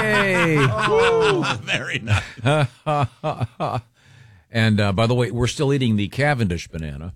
Hey! Oh, very nice. And by the way, we're still eating the Cavendish banana,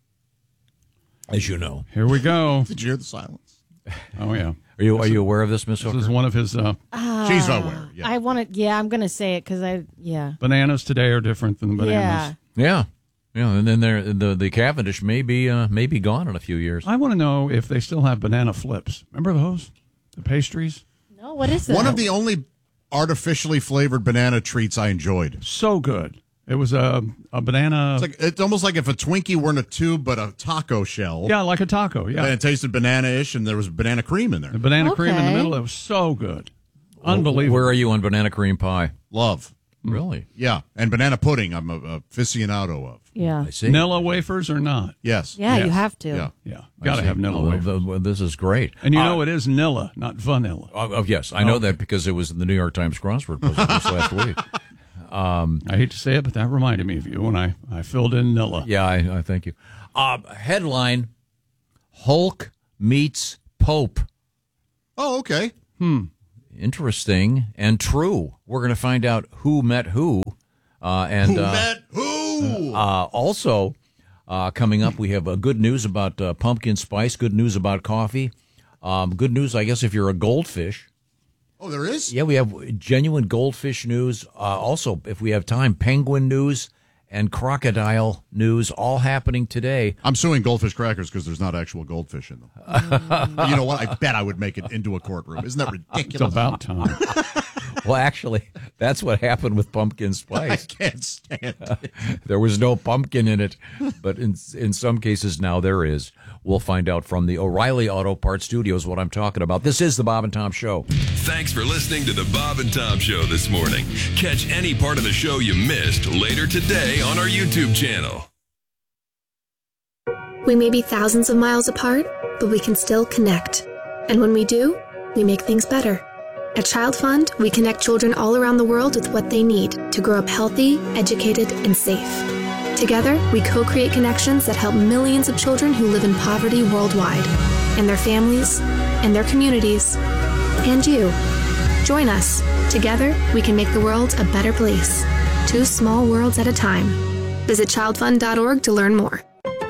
as you know. Here we go. Did you hear the silence? Oh, yeah. Are you aware of this, Miss Hooker? This is one of his She's aware. Yeah. I want to. Yeah, I'm going to say it because bananas today are different than bananas. Yeah. And then the Cavendish may be gone in a few years. I want to know if they still have banana flips. Remember those? The pastries? No, what is that? One of the only artificially flavored banana treats I enjoyed. So good. It was a banana. It's almost like if a Twinkie were in a tube, but a taco shell. Yeah, like a taco. Yeah, and it tasted banana-ish, and there was banana cream in there. The banana cream in the middle. It was so good, unbelievable. Where are you on banana cream pie? Love, really? Yeah, and banana pudding. I'm a aficionado of. Yeah, I see. Nilla wafers or not? Yes. Yeah, you have to. Yeah. Got to have Nilla wafers. Well, this is great. And you know it is Nilla, not vanilla. Yes, I know that because it was in the New York Times crossword puzzle this last week. I hate to say it, but that reminded me of you when I filled in Nilla. Yeah, I thank you. Headline: Hulk meets Pope. Oh, okay. Interesting and true. We're going to find out who met who. Who met who? Also, coming up, we have good news about pumpkin spice, good news about coffee, good news, I guess, if you're a goldfish. Oh, there is? Yeah, we have genuine goldfish news. Also, if we have time, penguin news and crocodile news all happening today. I'm suing Goldfish Crackers because there's not actual goldfish in them. You know what? I bet I would make it into a courtroom. Isn't that ridiculous? It's about time. Well, actually, that's what happened with pumpkin spice. I can't stand it. There was no pumpkin in it, but in some cases now there is. We'll find out from the O'Reilly Auto Parts Studios what I'm talking about. This is the Bob and Tom Show. Thanks for listening to the Bob and Tom Show this morning. Catch any part of the show you missed later today on our YouTube channel. We may be thousands of miles apart, but we can still connect. And when we do, we make things better. At Child Fund, we connect children all around the world with what they need to grow up healthy, educated, and safe. Together, we co-create connections that help millions of children who live in poverty worldwide, and their families, and their communities, and you. Join us. Together, we can make the world a better place. 2 small worlds at a time. Visit childfund.org to learn more.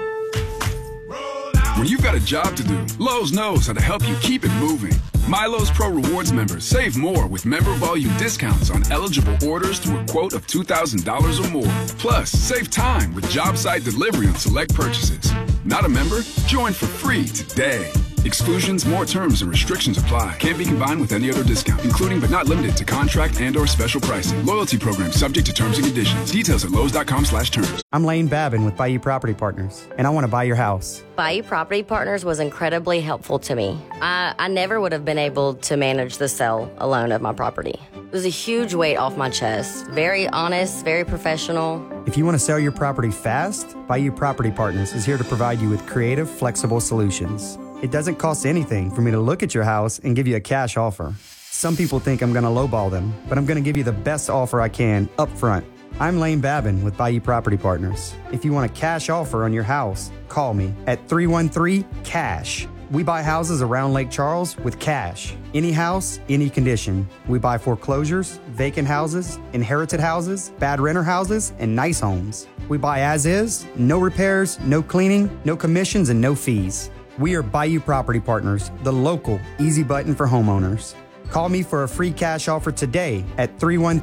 When you've got a job to do, Lowe's knows how to help you keep it moving. MyLowe's Pro Rewards members save more with member volume discounts on eligible orders through a quote of $2,000 or more. Plus, save time with job site delivery on select purchases. Not a member? Join for free today. Exclusions, more terms, and restrictions apply. Can't be combined with any other discount, including but not limited to contract and/or special pricing. Loyalty program subject to terms and conditions. Details at Lowe's.com/terms. I'm Lane Babin with Bayou Property Partners, and I want to buy your house. Bayou Property Partners was incredibly helpful to me. I never would have been able to manage the sale alone of my property. It was a huge weight off my chest. Very honest, very professional. If you want to sell your property fast, Bayou Property Partners is here to provide you with creative, flexible solutions. It doesn't cost anything for me to look at your house and give you a cash offer. Some people think I'm going to lowball them, but I'm going to give you the best offer I can up front. I'm Lane Babin with Bayou Property Partners. If you want a cash offer on your house, call me at 313-CASH. We buy houses around Lake Charles with cash. Any house, any condition. We buy foreclosures, vacant houses, inherited houses, bad renter houses, and nice homes. We buy as is, no repairs, no cleaning, no commissions, and no fees. We are Bayou Property Partners, the local easy button for homeowners. Call me for a free cash offer today at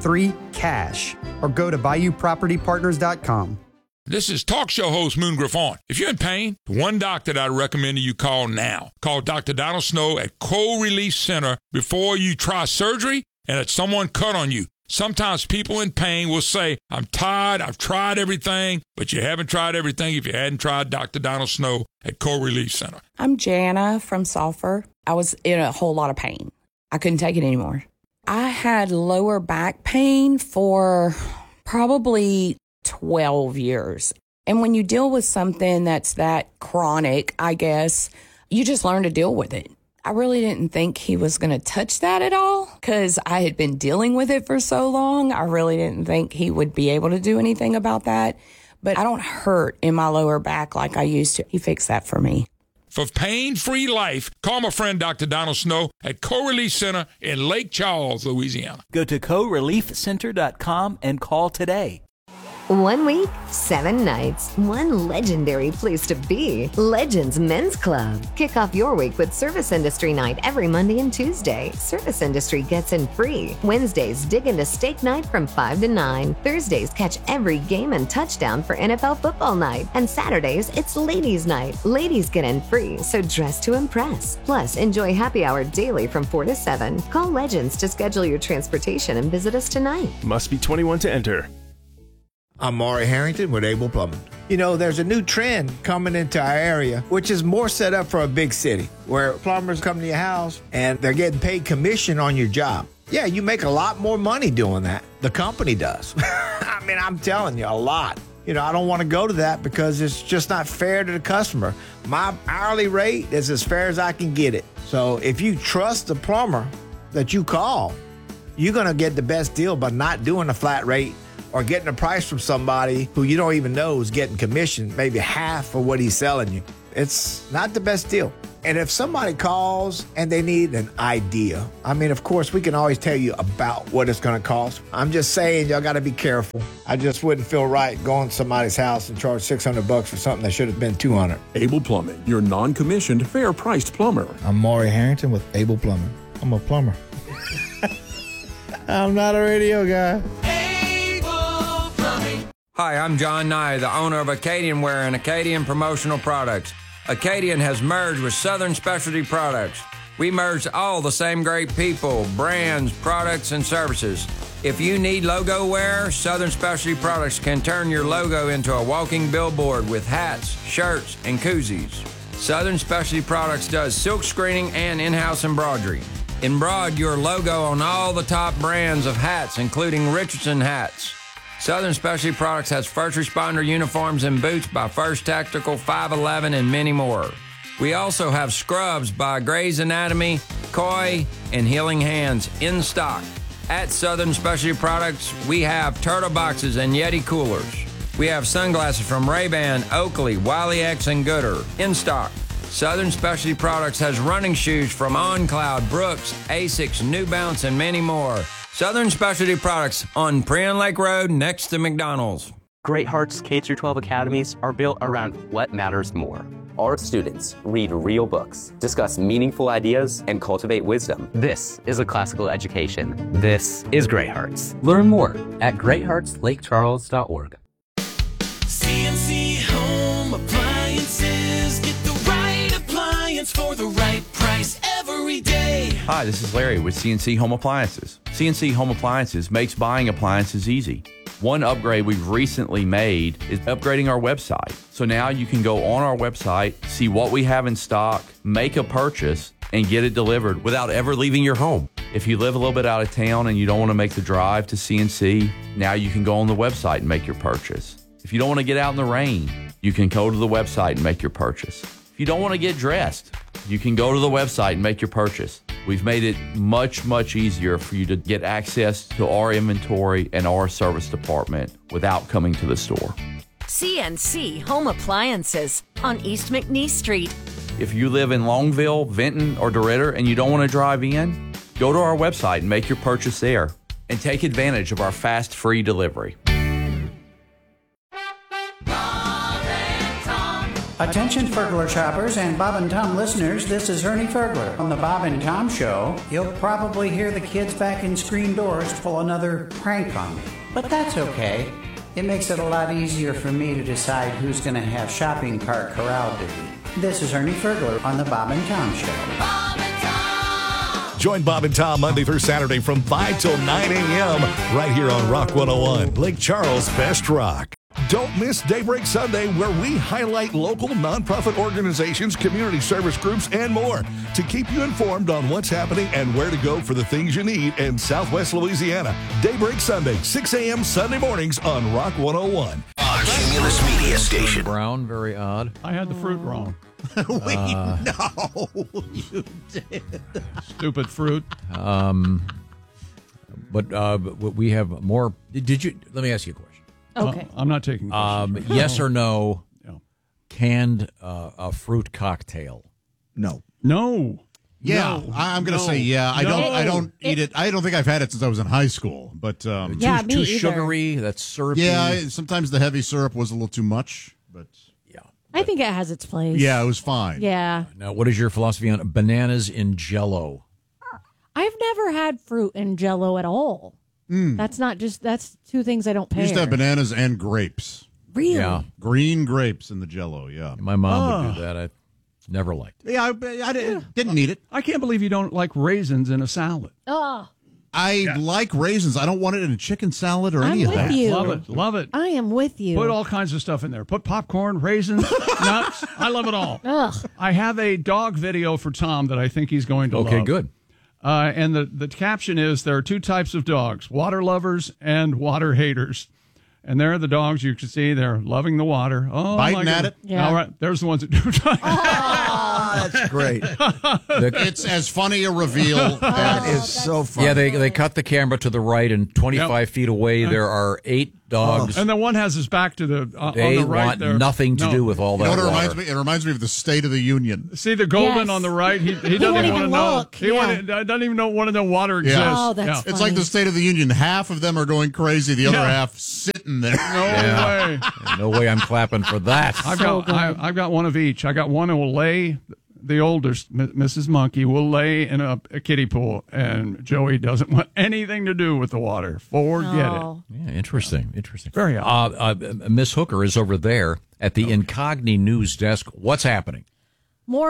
313-CASH or go to BayouPropertyPartners.com. This is talk show host Moon Griffon. If you're in pain, the one doctor that I recommend you call now. Call Dr. Donald Snow at Cold Relief Center before you try surgery and that someone cut on you. Sometimes people in pain will say, I'm tired, I've tried everything, but you haven't tried everything if you hadn't tried Dr. Donald Snow at Cold Relief Center. I'm Jana from Sulphur. I was in a whole lot of pain. I couldn't take it anymore. I had lower back pain for probably 12 years. And when you deal with something that's that chronic, I guess, you just learn to deal with it. I really didn't think he was going to touch that at all because I had been dealing with it for so long. I really didn't think he would be able to do anything about that. But I don't hurt in my lower back like I used to. He fixed that for me. For pain-free life, call my friend Dr. Donald Snow at Co-Relief Center in Lake Charles, Louisiana. Go to coreliefcenter.com and call today. 1 week, 7 nights, one legendary place to be. Legends Men's Club. Kick off your week with Service Industry Night every Monday and Tuesday. Service Industry gets in free. Wednesdays, dig into Steak Night from 5 to 9. Thursdays, catch every game and touchdown for NFL Football Night. And Saturdays, it's Ladies Night. Ladies get in free, so dress to impress. Plus, enjoy happy hour daily from 4 to 7. Call Legends to schedule your transportation and visit us tonight. Must be 21 to enter. I'm Maury Harrington with Able Plumbing. You know, there's a new trend coming into our area, which is more set up for a big city, where plumbers come to your house and they're getting paid commission on your job. Yeah, you make a lot more money doing that. The company does. I mean, I'm telling you, a lot. You know, I don't want to go to that because it's just not fair to the customer. My hourly rate is as fair as I can get it. So if you trust the plumber that you call, you're going to get the best deal by not doing a flat rate or getting a price from somebody who you don't even know is getting commission, maybe half of what he's selling you. It's not the best deal. And if somebody calls and they need an idea, I mean, of course, we can always tell you about what it's going to cost. I'm just saying, y'all got to be careful. I just wouldn't feel right going to somebody's house and charge $600 for something that should have been $200. Able Plumbing, your non-commissioned, fair-priced plumber. I'm Maury Harrington with Able Plumbing. I'm a plumber. I'm not a radio guy. Hi, I'm John Nye, the owner of Acadian Wear and Acadian Promotional Products. Acadian has merged with Southern Specialty Products. We merged all the same great people, brands, products, and services. If you need logo wear, Southern Specialty Products can turn your logo into a walking billboard with hats, shirts, and koozies. Southern Specialty Products does silk screening and in-house embroidery. Embroider your logo on all the top brands of hats, including Richardson hats. Southern Specialty Products has first responder uniforms and boots by First Tactical, 511, and many more. We also have scrubs by Grey's Anatomy, Koi, and Healing Hands in stock. At Southern Specialty Products, we have turtle boxes and Yeti coolers. We have sunglasses from Ray-Ban, Oakley, Wiley X, and Gooder in stock. Southern Specialty Products has running shoes from OnCloud, Brooks, Asics, New Balance, and many more. Southern Specialty Products on Prion Lake Road next to McDonald's. Great Hearts K-12 academies are built around what matters more. Our students read real books, discuss meaningful ideas, and cultivate wisdom. This is a classical education. This is Great Hearts. Learn more at greatheartslakecharles.org. CNC Home Appliances. Get the right appliance for the right price every day. Hi, this is Larry with CNC Home Appliances. CNC Home Appliances makes buying appliances easy. One upgrade we've recently made is upgrading our website. So now you can go on our website, see what we have in stock, make a purchase, and get it delivered without ever leaving your home. If you live a little bit out of town and you don't want to make the drive to CNC, now you can go on the website and make your purchase. If you don't want to get out in the rain, you can go to the website and make your purchase. If you don't want to get dressed, you can go to the website and make your purchase. We've made it much, much easier for you to get access to our inventory and our service department without coming to the store. CNC Home Appliances on East McNeese Street. If you live in Longville, Vinton, or DeRidder and you don't want to drive in, go to our website and make your purchase there and take advantage of our fast, free delivery. Attention Fergler shoppers and Bob and Tom listeners, this is Ernie Fergler. On the Bob and Tom Show, you'll probably hear the kids back in screen doors pull another prank on me. But that's okay. It makes it a lot easier for me to decide who's going to have shopping cart corral duty. This is Ernie Fergler on the Bob and Tom Show. Bob and Tom! Join Bob and Tom Monday through Saturday from 5 till 9 a.m. right here on Rock 101, Lake Charles' best rock. Don't miss Daybreak Sunday, where we highlight local nonprofit organizations, community service groups, and more to keep you informed on what's happening and where to go for the things you need in Southwest Louisiana. Daybreak Sunday, 6 a.m. Sunday mornings on Rock 101. Cumulus Media Station. Brown, very odd. I had the fruit wrong. No, you did. Stupid fruit. But we have more. Did you? Let me ask you a question. Okay. I'm not taking questions. Yes or no? canned fruit cocktail? No. Yeah, I'm going to say yeah. I don't eat it. I don't think I've had it since I was in high school. But Yeah, me too either. sugary. That's syrupy. yeah, sometimes the heavy syrup was a little too much. But I think it has its place. yeah, it was fine. Yeah. Now, what is your philosophy on bananas in Jell-O? I've never had fruit in Jell-O at all. That's two things I don't pair. We used to have bananas and grapes. Really? Yeah, Green grapes in the Jell-O. Yeah, my mom would do that. I never liked it. yeah. I didn't eat it. I can't believe you don't like raisins in a salad. Oh, I like raisins. I don't want it in a chicken salad or I'm any of with that. you. Love it. I am with you. Put all kinds of stuff in there. Put popcorn, raisins, nuts. I love it all. Ugh. I have a dog video for Tom that I think he's going to love. Okay, good. And the caption is, there are two types of dogs, water lovers and water haters. And there are the dogs you can see. They're loving the water. Oh, Biting at it? Yeah. All right. There's the ones that do. That's great. It's as funny a reveal. That is so funny. Yeah, they cut the camera to the right, and 25 feet away there are 8 dogs. And the one has his back to the on They the right want there. nothing to do with all that You know what it water. reminds me? It reminds me of the State of the Union. See the Goldman Yes. on the right? He doesn't won't even want to even know. look. He Yeah. doesn't even want to know water exists. Oh, that's It's like the State of the Union. Half of them are going crazy. The other Yeah. half sitting there. No way. No way I'm clapping for that. I've got one of each. I got one who will lay. The oldest, Mrs. Monkey, will lay in a kiddie pool, and Joey doesn't want anything to do with the water. Forget Oh. Yeah, interesting. Very Miss Hooker is over there at the Incogni news desk. What's happening? More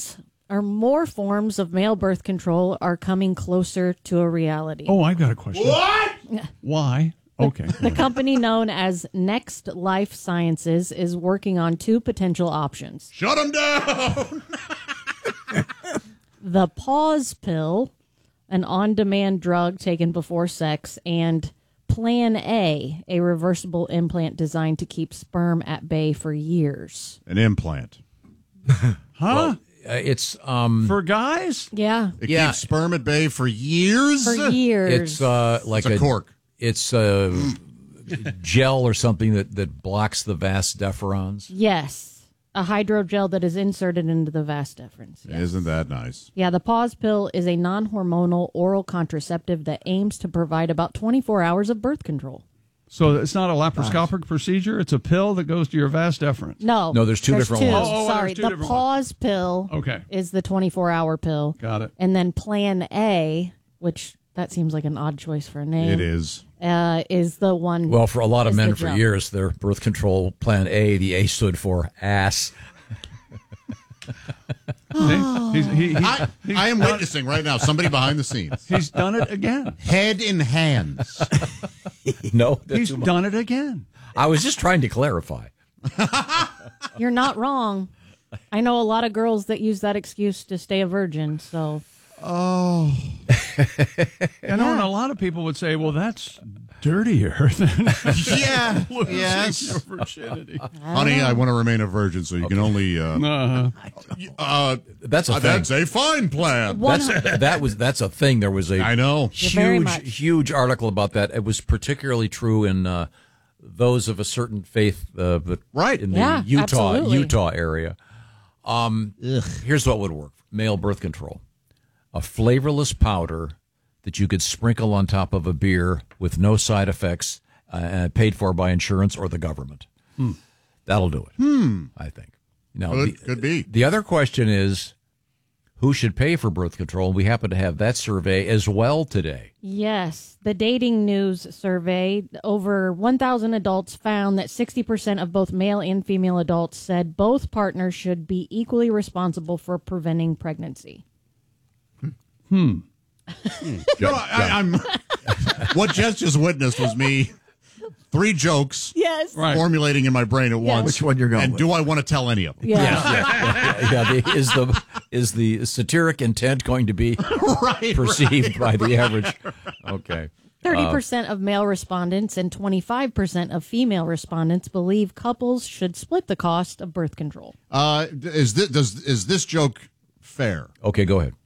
forms of male birth control are coming closer to a reality. Oh, I've got a question. What? Why? Okay. The company known as Next Life Sciences is working on 2 potential options. Shut them down! The pause pill, an on-demand drug taken before sex, and Plan A, a reversible implant designed to keep sperm at bay for years. An implant. Huh? It's For guys? Yeah. It keeps sperm at bay for years? For years. It's like It's a cork. It's a gel or something that blocks the vas deferens. Yes. A hydrogel that is inserted into the vas deferens. Yes. Isn't that nice? Yeah, the pause pill is a non-hormonal oral contraceptive that aims to provide about 24 hours of birth control. So it's not a laparoscopic procedure? It's a pill that goes to your vas deferens? No. No, there's two different ones. Sorry, there's two the different pause pill Okay. is the 24-hour pill. Got it. And then Plan A, which that seems like an odd choice for a name. It is. Is the one. Well, for a lot of is men the for gel. years, their birth control Plan A, the A stood for ass. I am witnessing right now somebody behind the scenes. He's done it again. Head in hands. No, He's done it again. I was just trying to clarify. You're not wrong. I know a lot of girls that use that excuse to stay a virgin, so. Oh. And a lot of people would say, well, that's dirtier than Yeah. losing Yes. your virginity. Honey, I want to remain a virgin, so you can only. That's a thing. That's a fine plan. That's a thing. There was a I know huge article about that. It was particularly true in those of a certain faith, but in the Utah area. Here's what would work: male birth control, a flavorless powder that you could sprinkle on top of a beer with no side effects, paid for by insurance or the government. That'll do it. I think. Now, could be. The other question is, who should pay for birth control? We happen to have that survey as well today. Yes. The Dating News survey, over 1,000 adults found that 60% of both male and female adults said both partners should be equally responsible for preventing pregnancy. No, I'm. What Jess just witnessed was me. 3 jokes Yes. Right. formulating in my brain at once. Which one you're going And with? do I want to tell any of them? Yeah. Is the satiric intent going to be perceived by the average? Okay. 30% of male respondents and 25% of female respondents believe couples should split the cost of birth control. Is this joke fair? Okay, go ahead.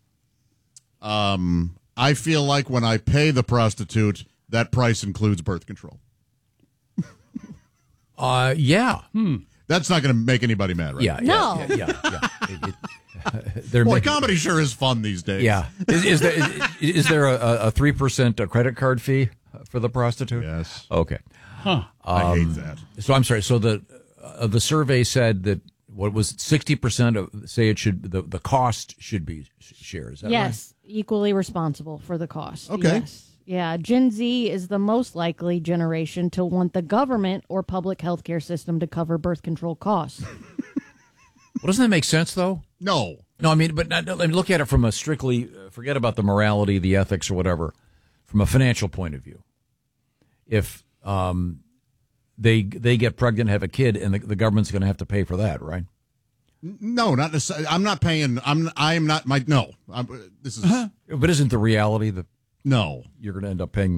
I feel like when I pay the prostitute, that price includes birth control. Yeah. That's not going to make anybody mad, right? Yeah. No. Yeah. Boy, comedy sure is fun these days. Yeah. Is there a 3% credit card fee for the prostitute? Yes. Okay. Huh. I hate that. So I'm sorry. So the survey said that what was 60% of say it should the cost should be shared. Is that yes, equally responsible for the cost. Okay. Yes. Yeah, Gen Z is the most likely generation to want the government or public healthcare system to cover birth control costs. Well, doesn't that make sense though? No. I mean, but look at it from a strictly forget about the morality, the ethics, or whatever. From a financial point of view, if they get pregnant, have a kid, and the government's going to have to pay for that, right? No, not necessarily. I'm not paying. I'm not my. No, this is. But isn't the reality that no, you're going to end up paying?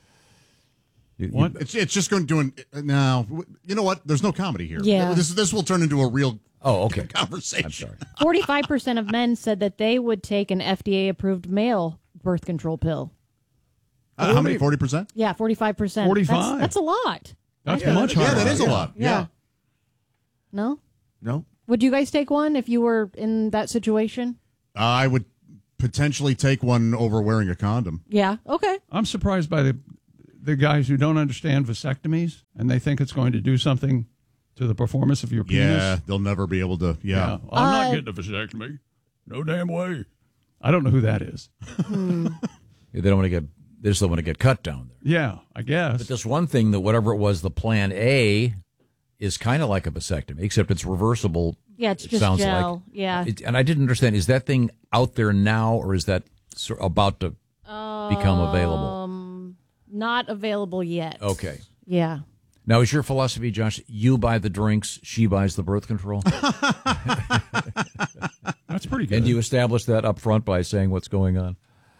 What? It's just going to do. Now, you know what? There's no comedy here. Yeah. This will turn into a real. Okay. Conversation. I'm sorry. 45% of men said that they would take an FDA-approved male birth control pill. How many? 40%? Yeah, 45%. 45? That's a lot. That's much higher. Yeah, that is a lot. Yeah. No? No. Would you guys take one if you were in that situation? I would potentially take one over wearing a condom. Yeah. Okay. I'm surprised by the guys who don't understand vasectomies and they think it's going to do something to the performance of your penis. Yeah, they'll never be able to. Yeah. I'm not getting a vasectomy. No damn way. I don't know who that is. They don't want to get. They just don't want to get cut down there. Yeah, I guess. But this one thing that whatever it was, the plan A is kind of like a vasectomy, except it's reversible. Yeah, it's it just sounds gel. like. Yeah. And I didn't understand. Is that thing out there now, or is that about to become available? Not available yet. Okay. Yeah. Now, is your philosophy, Josh, you buy the drinks, she buys the birth control? That's pretty good. And do you establish that up front by saying what's going on?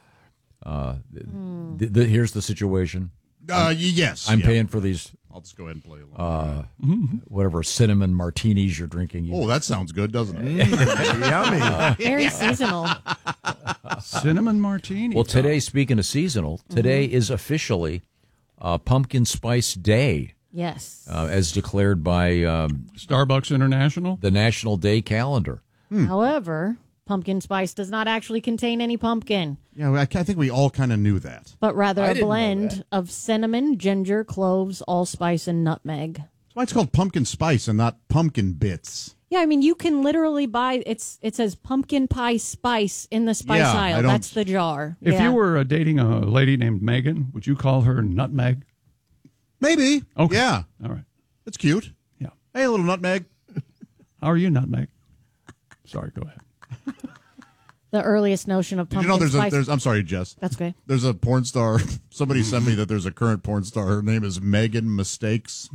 Here's the situation. Yes. I'm paying for these. I'll just go ahead and play along. Whatever cinnamon martinis you're drinking. Oh, that sounds good, doesn't it? Yummy. Very seasonal. Cinnamon martini. Well, today, speaking of seasonal, today is officially Pumpkin Spice Day. Yes. As declared by Starbucks International, the National Day calendar. However, pumpkin spice does not actually contain any pumpkin. Yeah, I think we all kind of knew that. But rather a blend of cinnamon, ginger, cloves, allspice, and nutmeg. That's why it's called pumpkin spice and not pumpkin bits. Yeah, I mean, you can literally buy it says pumpkin pie spice in the spice aisle. That's the jar. If you were dating a lady named Megan, would you call her Nutmeg? Maybe. Okay. Yeah. All right. That's cute. Yeah. Hey, a little nutmeg. How are you, Nutmeg? Sorry, go ahead. The earliest notion of Did pumpkin you know spice. there's I'm sorry, Jess. That's okay. There's a porn star. Somebody sent me that there's a current porn star. Her name is Megan Mistakes.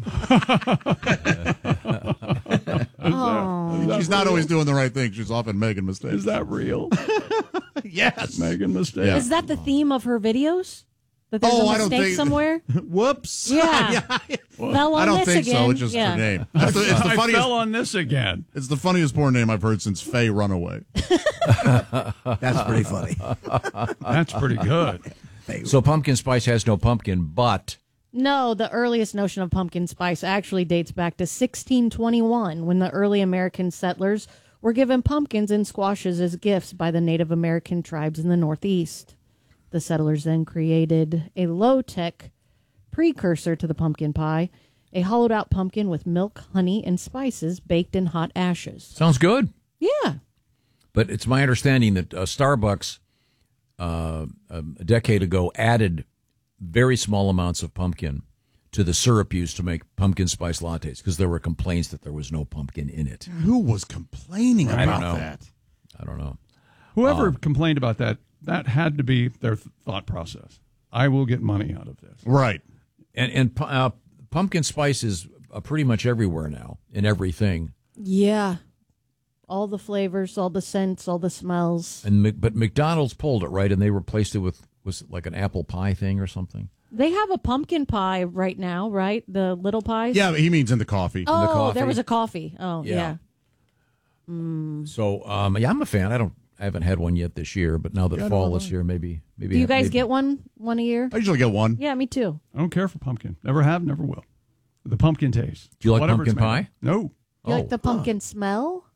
She's not always doing the right thing. She's often making mistakes. Is that real? Yes. Megan Mistakes. Yeah. Is that the theme of her videos? That there's a I don't mistake think somewhere? Whoops. Yeah. Fell on I don't this think again. so. It's just her name. It's the I funniest. fell on this again. It's the funniest porn name I've heard since Faye Runaway. That's pretty funny. That's pretty good. So pumpkin spice has no pumpkin, but No, the earliest notion of pumpkin spice actually dates back to 1621 when the early American settlers were given pumpkins and squashes as gifts by the Native American tribes in the Northeast. The settlers then created a low-tech precursor to the pumpkin pie, a hollowed-out pumpkin with milk, honey, and spices baked in hot ashes. sounds good. Yeah. But it's my understanding that Starbucks a decade ago added very small amounts of pumpkin to the syrup used to make pumpkin spice lattes because there were complaints that there was no pumpkin in it. Who was complaining I don't about know. that? I don't know. Whoever complained about that had to be their thought process. I will get money out of this. Right. And pumpkin spice is pretty much everywhere now in everything. Yeah. All the flavors, all the scents, all the smells. But McDonald's pulled it, right? And they replaced it with was it like an apple pie thing or something? They have a pumpkin pie right now, right? The little pies? Yeah, he means in the coffee. Oh, in the coffee. there was a coffee. Oh, yeah. So, yeah, I'm a fan. I haven't had one yet this year, but now that fall is here, maybe. Do you guys get one a year? I usually get one. Yeah, me too. I don't care for pumpkin. Never have, never will. The pumpkin taste. Do you like Whatever pumpkin it's made pie? of. No. You like the pumpkin smell?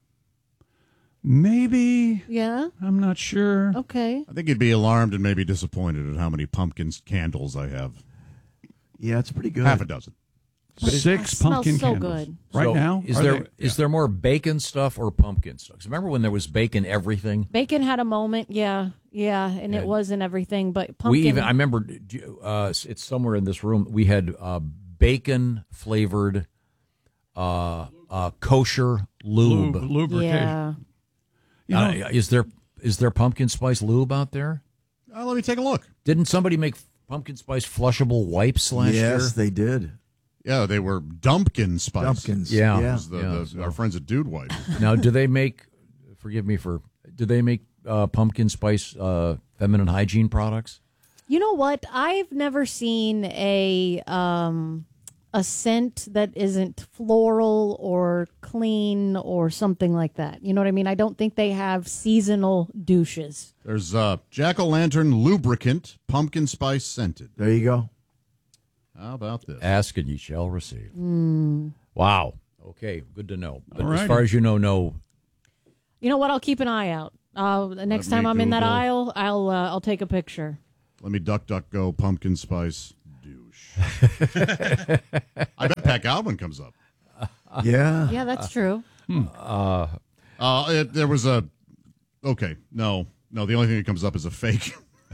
Maybe. Yeah. I'm not sure. Okay. I think you'd be alarmed and maybe disappointed at how many pumpkin candles I have. Yeah, it's pretty good. Half a dozen. 6 pumpkin smells so candles. good. Right So now? Is there more bacon stuff or pumpkin stuff? 'Cause remember when there was bacon everything? Bacon had a moment, yeah, and it wasn't everything, but pumpkin. I remember it's somewhere in this room. We had bacon flavored kosher lube. Lubrication. Yeah. Is there pumpkin spice lube out there? Let me take a look. Didn't somebody make pumpkin spice flushable wipes last year? Yes, they did. Yeah, they were Dumpkin spice. Dumpkins. Yeah. It was our friends at Dude Wipe. Now, do they make? Do they make pumpkin spice feminine hygiene products? You know what? I've never seen a scent that isn't floral or clean or something like that. You know what I mean? I don't think they have seasonal douches. There's Jack-o'-lantern lubricant, pumpkin spice scented. There you go. How about this? Ask and ye shall receive. Wow. Okay, good to know. But Alrighty. as far as you know, no. You know what? I'll keep an eye out. The next Let time me I'm in that Google. aisle, I'll take a picture. Let me go pumpkin spice douche. I bet Pat Godwin comes up. Yeah. Yeah, that's true. There was a. Okay, no. The only thing that comes up is a fake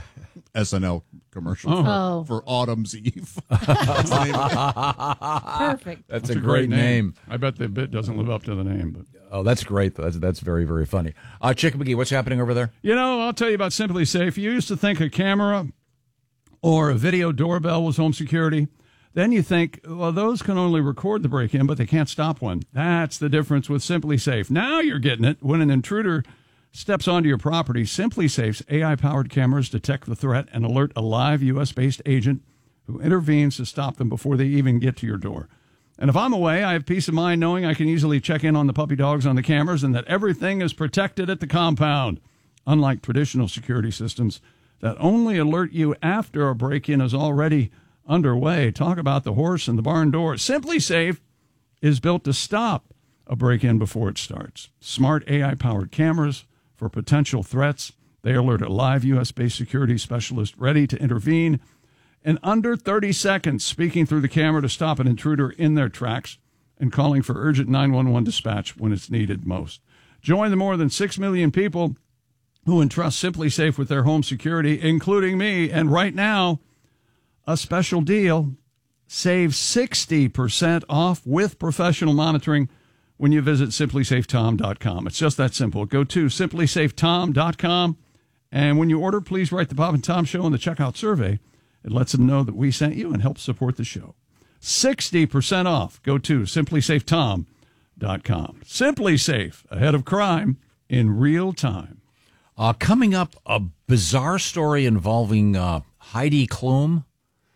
SNL commercial for Autumn's Eve. That's the name of it. Perfect. That's a great name. I bet the bit doesn't live up to the name. But Oh, that's great. That's very, very funny. Chick McGee, what's happening over there? I'll tell you about Simply Safe. You used to think a camera or a video doorbell was home security. Then you think, well, those can only record the break-in, but they can't stop one. That's the difference with Simply Safe. Now you're getting it. When an intruder steps onto your property, Simply Safe's AI-powered cameras detect the threat and alert a live U.S.-based agent who intervenes to stop them before they even get to your door. And if I'm away, I have peace of mind knowing I can easily check in on the puppy dogs on the cameras and that everything is protected at the compound. Unlike traditional security systems that only alert you after a break-in is already underway. Talk about the horse and the barn door. Simply Safe is built to stop a break-in before it starts. Smart AI-powered cameras for potential threats. They alert a live U.S.-based security specialist ready to intervene in under 30 seconds, speaking through the camera to stop an intruder in their tracks and calling for urgent 911 dispatch when it's needed most. Join the more than 6 million people who entrust Simply Safe with their home security, including me. And right now, a special deal. Save 60% off with professional monitoring when you visit simplysafetom.com. It's just that simple. Go to simplysafetom.com, and when you order, please write the Bob and Tom Show in the checkout survey. It lets them know that we sent you and helps support the show. 60% off. Go to simplysafetom.com. Simply Safe, ahead of crime in real time. Coming up, a bizarre story involving Heidi Klum,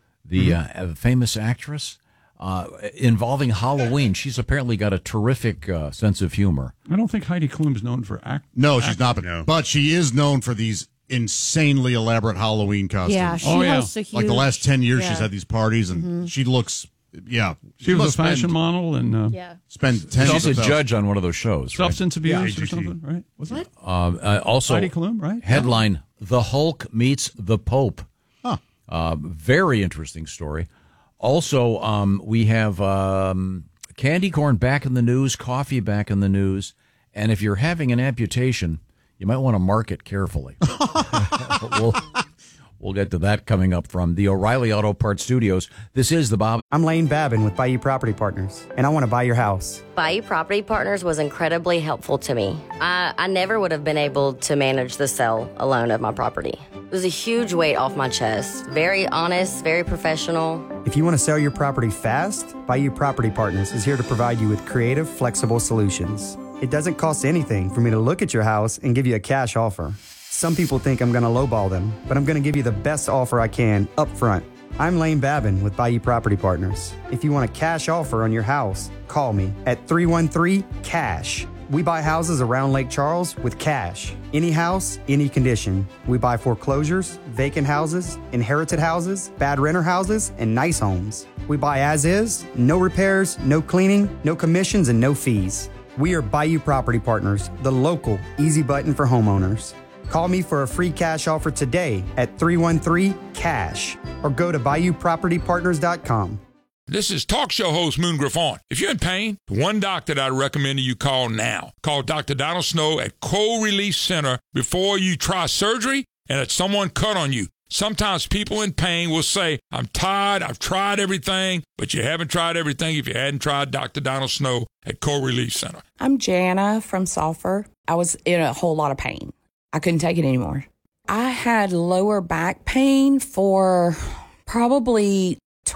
the famous actress, involving Halloween. She's apparently got a terrific sense of humor. I don't think Heidi Klum's known for acting. No, she's not. But she is known for these insanely elaborate Halloween costumes. Yeah, she hosts a huge... Like the last 10 years, she's had these parties, and she looks... Yeah. She was a fashion model and spend 10 She's a judge on one of those shows. Substance abuse or something, right? Was it? Also, Heidi Klum, right? Headline, The Hulk Meets the Pope. Very interesting story. Also, we have candy corn back in the news, coffee back in the news, and if you're having an amputation, you might want to mark it carefully. We'll get to that coming up from the O'Reilly Auto Parts Studios. This is the Bob. I'm Lane Babin with Bayou Property Partners, and I want to buy your house. Bayou Property Partners was incredibly helpful to me. I never would have been able to manage the sale alone of my property. It was a huge weight off my chest. Very honest, very professional. If you want to sell your property fast, Bayou Property Partners is here to provide you with creative, flexible solutions. It doesn't cost anything for me to look at your house and give you a cash offer. Some people think I'm going to lowball them, but I'm going to give you the best offer I can up front. I'm Lane Babin with Bayou Property Partners. If you want a cash offer on your house, call me at 313-CASH. We buy houses around Lake Charles with cash. Any house, any condition. We buy foreclosures, vacant houses, inherited houses, bad renter houses, and nice homes. We buy as is, no repairs, no cleaning, no commissions, and no fees. We are Bayou Property Partners, the local easy button for homeowners. Call me for a free cash offer today at 313-CASH or go to BayouPropertyPartners.com. This is talk show host Moon Griffon. If you're in pain, the one doctor that I recommend you call now. Call Dr. Donald Snow at Cold Release Center before you try surgery and that someone cut on you. Sometimes people in pain will say, I'm tired, I've tried everything, but you haven't tried everything if you hadn't tried Dr. Donald Snow at Cold Release Center. I'm Jana from Sulphur. I was in a whole lot of pain. I couldn't take it anymore. I had lower back pain for probably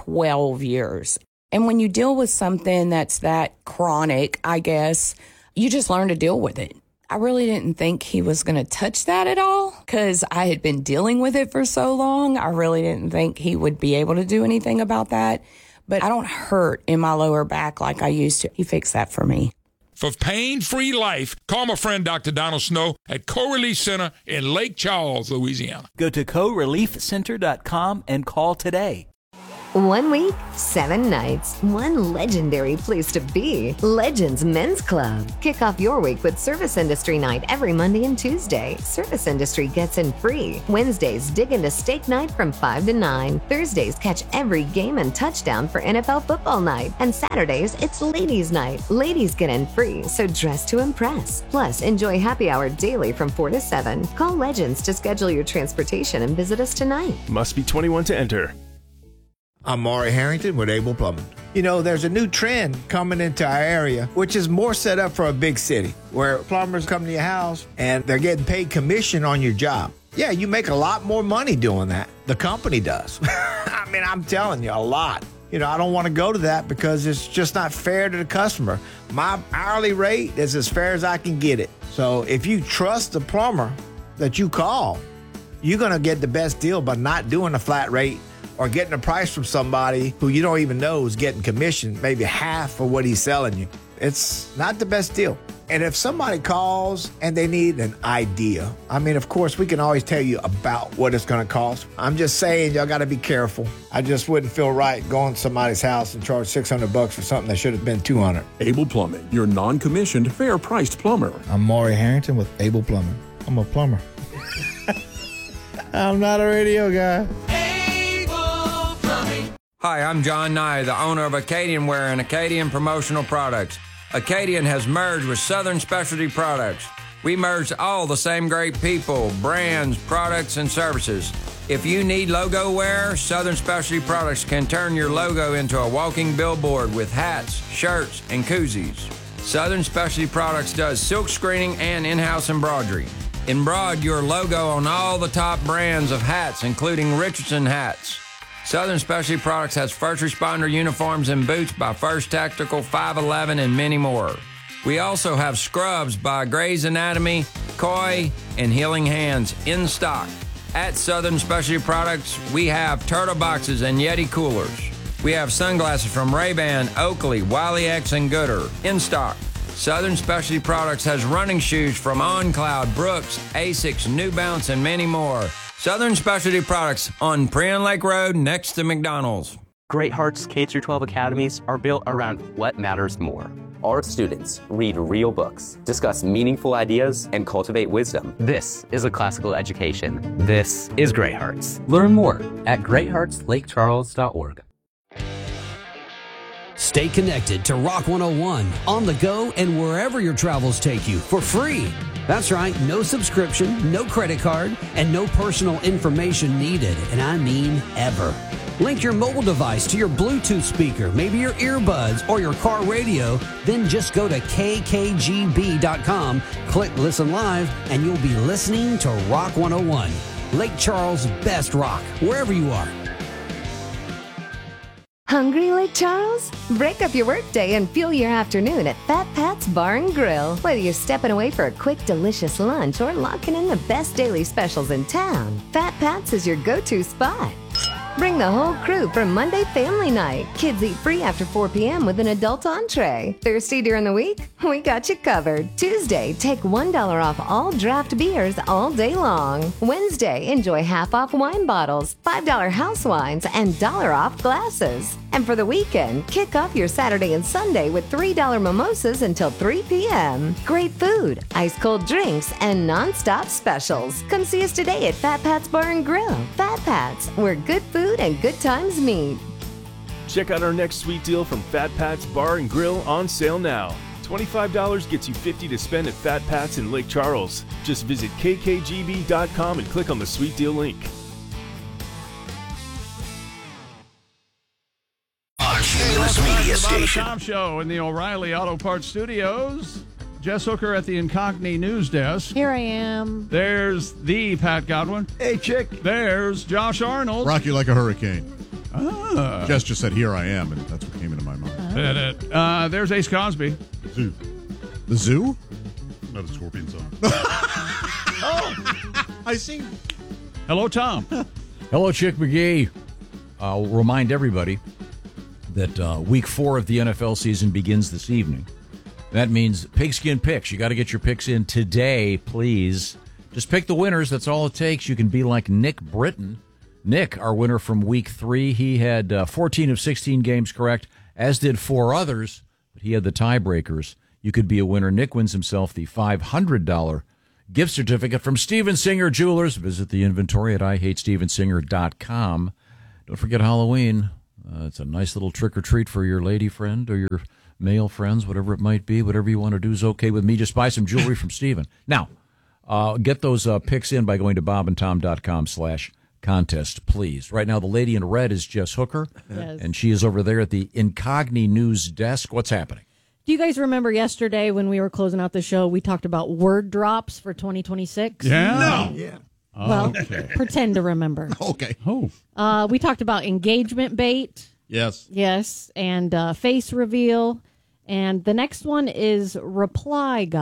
12 years. And when you deal with something that's that chronic, I guess, you just learn to deal with it. I really didn't think he was going to touch that at all because I had been dealing with it for so long. I really didn't think he would be able to do anything about that. But I don't hurt in my lower back like I used to. He fixed that for me. For pain-free life, call my friend Dr. Donald Snow at Co-Relief Center in Lake Charles, Louisiana. Go to coreliefcenter.com and call today. 1 week, 7 nights, one legendary place to be. Legends Men's Club. Kick off your week with Service Industry Night every Monday and Tuesday. Service Industry gets in free. Wednesdays, dig into Steak Night from 5 to 9. Thursdays, catch every game and touchdown for NFL Football Night. And Saturdays, it's Ladies Night. Ladies get in free, so dress to impress. Plus, enjoy happy hour daily from 4 to 7. Call Legends to schedule your transportation and visit us tonight. Must be 21 to enter. I'm Maury Harrington with Able Plumbing. You know, there's a new trend coming into our area, which is more set up for a big city, where plumbers come to your house and they're getting paid commission on your job. Yeah, you make a lot more money doing that. The company does. I mean, I'm telling you, a lot. You know, I don't want to go to that because it's just not fair to the customer. My hourly rate is as fair as I can get it. So if you trust the plumber that you call, you're going to get the best deal by not doing a flat rate or getting a price from somebody who you don't even know is getting commission, maybe half of what he's selling you. It's not the best deal. And if somebody calls and they need an idea, I mean, of course, we can always tell you about what it's going to cost. I'm just saying, y'all got to be careful. I just wouldn't feel right going to somebody's house and charge $600 for something that should have been $200. Able Plumbing, your non-commissioned, fair-priced plumber. I'm Maury Harrington with Able Plumbing. I'm a plumber. I'm not a radio guy. Hi, I'm John Nye, the owner of Acadian Wear and Acadian Promotional Products. Acadian has merged with Southern Specialty Products. We merged all the same great people, brands, products, and services. If you need logo wear, Southern Specialty Products can turn your logo into a walking billboard with hats, shirts, and koozies. Southern Specialty Products does silk screening and in-house embroidery. Embroider your logo on all the top brands of hats, including Richardson hats. Southern Specialty Products has first responder uniforms and boots by First Tactical, 511, and many more. We also have scrubs by Grey's Anatomy, Koi, and Healing Hands in stock. At Southern Specialty Products, we have turtle boxes and Yeti coolers. We have sunglasses from Ray-Ban, Oakley, Wiley X, and Gooder in stock. Southern Specialty Products has running shoes from OnCloud, Brooks, Asics, New Balance, and many more. Southern Specialty Products on Prion Lake Road next to McDonald's. Great Hearts K-12 academies are built around what matters more. Our students read real books, discuss meaningful ideas, and cultivate wisdom. This is a classical education. This is Great Hearts. Learn more at greatheartslakecharles.org. Stay connected to Rock 101 on the go and wherever your travels take you for free. That's right, no subscription, no credit card, and no personal information needed, and I mean ever. Link your mobile device to your Bluetooth speaker, maybe your earbuds or your car radio, then just go to kkgb.com, click Listen Live, and you'll be listening to Rock 101, Lake Charles' best rock, wherever you are. Hungry, Lake Charles? Break up your workday and fuel your afternoon at Fat Pat's Bar and Grill. Whether you're stepping away for a quick, delicious lunch or locking in the best daily specials in town, Fat Pat's is your go-to spot. Bring the whole crew for Monday family night. Kids eat free after 4 p.m. with an adult entree. Thirsty during the week? We got you covered. Tuesday, take $1 off all draft beers all day long. Wednesday, enjoy half off wine bottles, $5 house wines, and $1 off glasses. And for the weekend, kick off your Saturday and Sunday with $3 mimosas until 3 p.m. Great food, ice-cold drinks, and non-stop specials. Come see us today at Fat Pat's Bar and Grill. Fat Pat's, where good food and good times meet. Check out our next sweet deal from Fat Pat's Bar and Grill on sale now. $25 gets you $50 to spend at Fat Pat's in Lake Charles. Just visit kkgb.com and click on the sweet deal link. Cumulus Media Station. Tom Show in the O'Reilly Auto Parts Studios. Jess Hooker at the Incogni News Desk. Here I am. There's the Pat Godwin. Hey, chick. There's Josh Arnold. Rock you like a hurricane. Ah. Jess just said, "Here I am," and that's what came into my mind. There's Ace Cosby. Zoo. The zoo? Not a scorpion song. I see. Hello, Tom. Hello, Chick McGee. I'll remind everybody that week 4 of the NFL season begins this evening. That means pigskin picks. You got to get your picks in today, please. Just pick the winners. That's all it takes. You can be like Nick Britton. Nick, our winner from week 3, he had 14 of 16 games correct, as did 4 others, but he had the tiebreakers. You could be a winner. Nick wins himself the $500 gift certificate from Steven Singer Jewelers. Visit the inventory at IHateStevenSinger.com. Don't forget Halloween. It's a nice little trick-or-treat for your lady friend or your male friends, whatever it might be. Whatever you want to do is okay with me. Just buy some jewelry from Steven. Now, get those picks in by going to bobandtom.com/contest, please. Right now, the lady in red is Jess Hooker, Yes. and she is over there at the Incogni News Desk. What's happening? Do you guys remember yesterday when we were closing out the show, we talked about word drops for 2026? Yeah. No. Yeah. Well, pretend to remember. Okay. Oh. We talked about engagement bait. Yes. Yes, and face reveal. And the next one is reply guide.